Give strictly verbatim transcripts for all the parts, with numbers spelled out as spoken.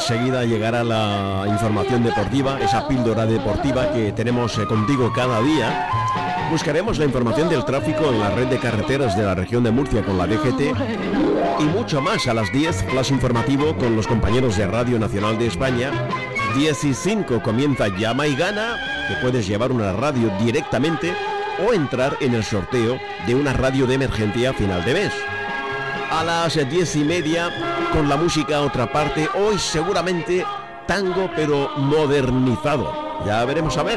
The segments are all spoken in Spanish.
enseguida llegará la información deportiva, esa píldora deportiva que tenemos contigo cada día. Buscaremos la información del tráfico en la red de carreteras de la región de Murcia con la D G T y mucho más. A las diez, flash informativo con los compañeros de Radio Nacional de España. diez y cinco comienza Llama y Gana, que puedes llevar una radio directamente o entrar en el sorteo de una radio de emergencia a final de mes. A las diez y media, con la música otra parte, hoy seguramente tango pero modernizado. Ya veremos a ver.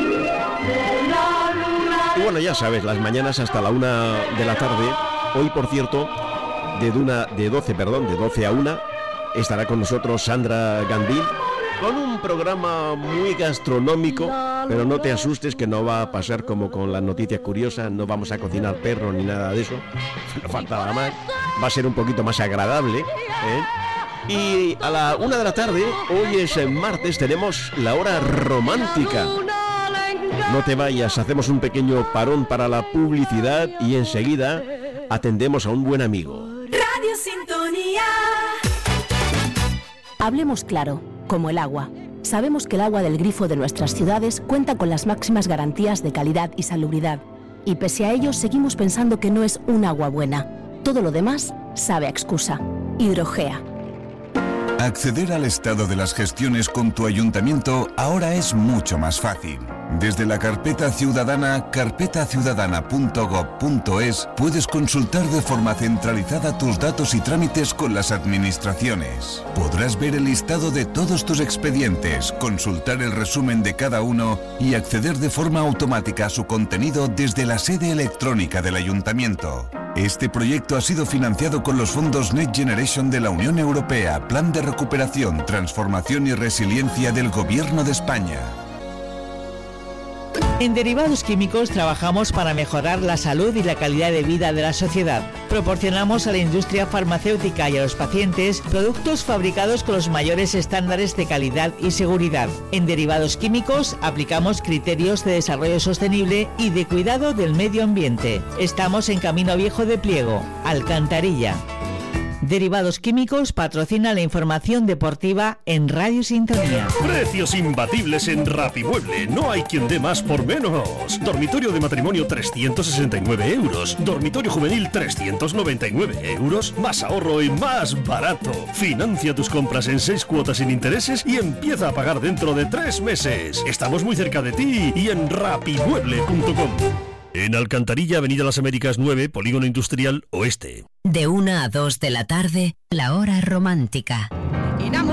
Y bueno, ya sabes, las mañanas hasta la una de la tarde. Hoy, por cierto, de, una, de doce, perdón, de doce a una, estará con nosotros Sandra Gandil con un programa muy gastronómico, pero no te asustes que no va a pasar como con las noticias curiosas, no vamos a cocinar perro ni nada de eso, no falta nada más, va a ser un poquito más agradable, ¿eh? Y a la una de la tarde, hoy es martes, tenemos la hora romántica. No te vayas, hacemos un pequeño parón para la publicidad y enseguida atendemos a un buen amigo. Radio Sintonía. Hablemos claro, como el agua. Sabemos que el agua del grifo de nuestras ciudades cuenta con las máximas garantías de calidad y salubridad. Y pese a ello, seguimos pensando que no es un agua buena. Todo lo demás sabe a excusa. Hidrogea. Acceder al estado de las gestiones con tu ayuntamiento ahora es mucho más fácil. Desde la carpeta ciudadana carpeta ciudadana punto gob punto es puedes consultar de forma centralizada tus datos y trámites con las administraciones. Podrás ver el listado de todos tus expedientes, consultar el resumen de cada uno y acceder de forma automática a su contenido desde la sede electrónica del ayuntamiento. Este proyecto ha sido financiado con los fondos Next Generation de la Unión Europea, Plan de Recuperación, Transformación y Resiliencia del Gobierno de España. En Derivados Químicos trabajamos para mejorar la salud y la calidad de vida de la sociedad. Proporcionamos a la industria farmacéutica y a los pacientes productos fabricados con los mayores estándares de calidad y seguridad. En Derivados Químicos aplicamos criterios de desarrollo sostenible y de cuidado del medio ambiente. Estamos en Camino Viejo de Pliego, Alcantarilla. Derivados Químicos patrocina la información deportiva en Radio Sintonía. Precios imbatibles en Rapimueble. No hay quien dé más por menos. Dormitorio de matrimonio trescientos sesenta y nueve euros. Dormitorio juvenil trescientos noventa y nueve euros. Más ahorro y más barato. Financia tus compras en seis cuotas sin intereses y empieza a pagar dentro de tres meses. Estamos muy cerca de ti y en rapimueble punto com. En Alcantarilla, Avenida Las Américas nueve, Polígono Industrial Oeste. De una a dos de la tarde, la hora romántica.